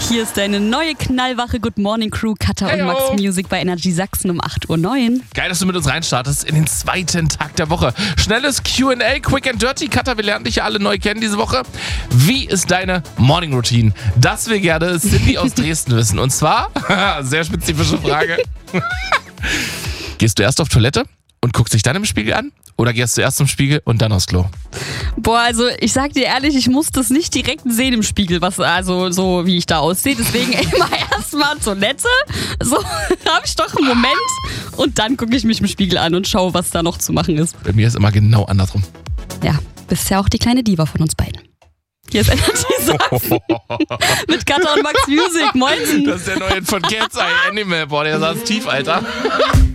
Hier ist deine neue knallwache Good Morning Crew, Katha und Max Music bei Energy Sachsen um 8.09 Uhr. Geil, dass du mit uns reinstartest in den zweiten Tag der Woche. Schnelles Q&A, quick and dirty. Katha, wir lernen dich ja alle neu kennen diese Woche. Wie ist deine Morning Routine? Das will gerne Cindy aus Dresden wissen. Und zwar, sehr spezifische Frage. Gehst du erst auf Toilette und guckst dich dann im Spiegel an? Oder gehst du erst zum Spiegel und dann aufs Klo? Boah, also ich sag dir ehrlich, ich muss das nicht direkt sehen im Spiegel, also so wie ich da aussehe. Deswegen immer erstmal Toilette. So habe ich doch einen Moment und dann gucke ich mich im Spiegel an und schaue, was da noch zu machen ist. Bei mir ist immer genau andersrum. Ja, bist ja auch die kleine Diva von uns beiden. Hier ist Energy Sachsen mit Katha und Max Music. Moinsen. Das ist der neue von Cat's Eye Animal. Boah, der saß tief, Alter.